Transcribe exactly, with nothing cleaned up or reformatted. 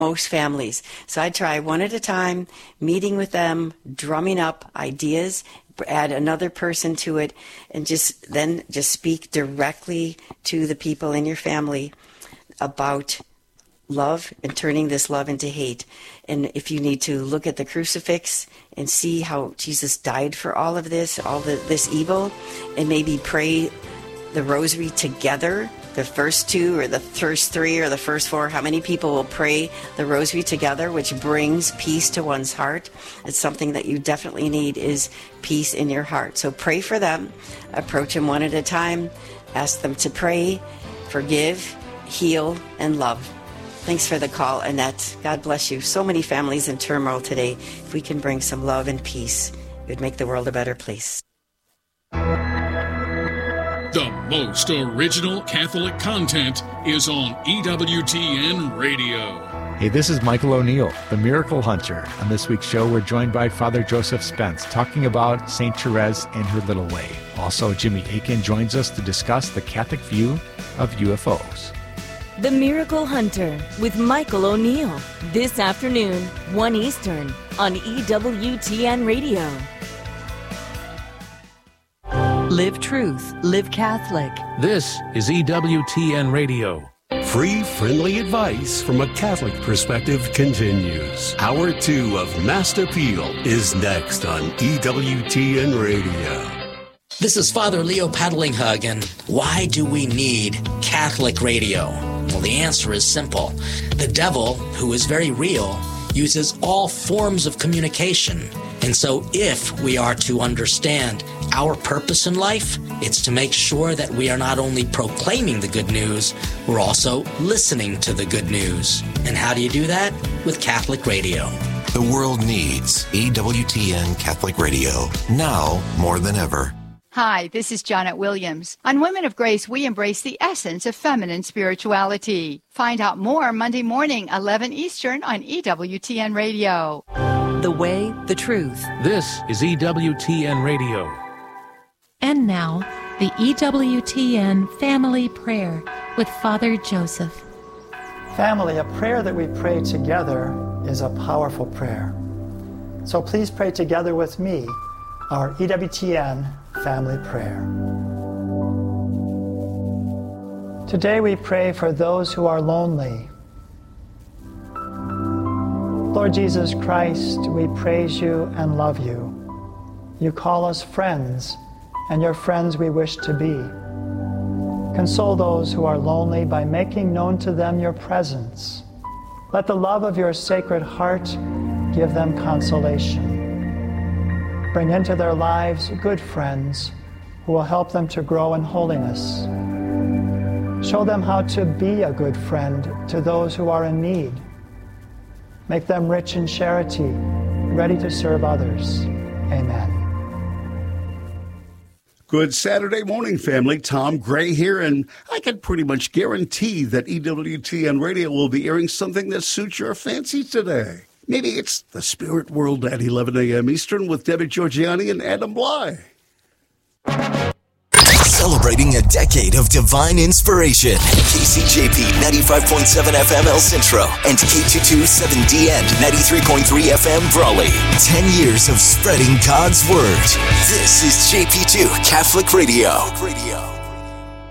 most families. So I try one at a time, meeting with them, drumming up ideas, add another person to it, and just then just speak directly to the people in your family about love and turning this love into hate. And if you need to look at the crucifix and see how Jesus died for all of this, all the, this evil, and maybe pray the rosary together, the first two or the first three or the first four, how many people will pray the rosary together, which brings peace to one's heart. It's something that you definitely need, is peace in your heart. So pray for them, approach them one at a time, ask them to pray, forgive, heal, and love. Thanks for the call, Annette. God bless you. So many families in turmoil today. If we can bring some love and peace, it would make the world a better place. The most original Catholic content is on E W T N Radio. Hey, this is Michael O'Neill, the Miracle Hunter. On this week's show, we're joined by Father Joseph Spence, talking about Saint Therese and her little way. Also, Jimmy Akin joins us to discuss the Catholic view of U F Os. The Miracle Hunter with Michael O'Neill. This afternoon, one Eastern, on E W T N Radio. Live truth, live Catholic. This is E W T N Radio. Free, friendly advice from a Catholic perspective continues. Hour two of Mass Appeal is next on E W T N Radio. This is Father Leo Paddlinghug, and why do we need Catholic radio? Well, the answer is simple. The devil, who is very real, uses all forms of communication. And so if we are to understand our purpose in life, it's to make sure that we are not only proclaiming the good news, we're also listening to the good news. And how do you do that? With Catholic radio. The world needs E W T N Catholic Radio, now more than ever. Hi, this is Janet Williams. On Women of Grace, we embrace the essence of feminine spirituality. Find out more Monday morning, eleven Eastern on E W T N Radio. The way, the truth. This is E W T N Radio. And now, the E W T N Family Prayer with Father Joseph. Family, a prayer that we pray together is a powerful prayer. So please pray together with me our E W T N Family Prayer. Today we pray for those who are lonely. Lord Jesus Christ, we praise you and love you. You call us friends, and your friends we wish to be. Console those who are lonely by making known to them your presence. Let the love of your Sacred Heart give them consolation. Bring into their lives good friends who will help them to grow in holiness. Show them how to be a good friend to those who are in need. Make them rich in charity, ready to serve others. Amen. Good Saturday morning, family. Tom Gray here, and I can pretty much guarantee that E W T N Radio will be airing something that suits your fancy today. Maybe it's The Spirit World at eleven a.m. Eastern with Debbie Georgiani and Adam Bly. Celebrating a decade of divine inspiration. K C J P ninety-five point seven F M El Centro and K two twenty-seven D N ninety-three point three F M Brawley. Ten years of spreading God's Word. This is J P two Catholic Radio. Radio.